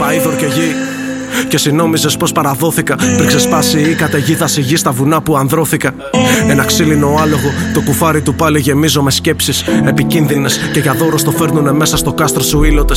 είδωρ και γη. Και εσύ νόμιζες πως παραδόθηκα πριν ξεσπάσει η καταιγίδα στη γη στα βουνά που ανδρώθηκα. Ένα ξύλινο άλογο, το κουφάρι του πάλι γεμίζω με σκέψεις επικίνδυνες. Και για δώρο στο φέρνουνε μέσα στο κάστρο σου ήλωτες.